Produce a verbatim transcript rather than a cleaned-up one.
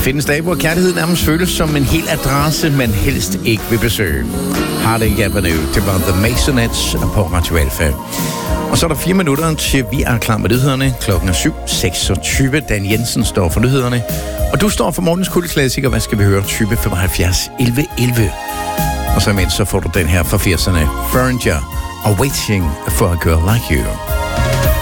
findes dage, hvor kærlighed nærmest føles som en hel adresse, man helst ikke vil besøge. Heartache Avenue, det var The Maisonettes på Radio Alfa. Og så er der fire minutter til vi er klar med nyhederne. Klokken er syv seksogtyve. Dan Jensen står for nyhederne. Og du står for morgens kuldeklassiker. Hvad skal vi høre? Type femoghalvfjerds elleve elleve. Og så imens så får du den her fra firserne. Foreigner og Waiting for a Girl Like You.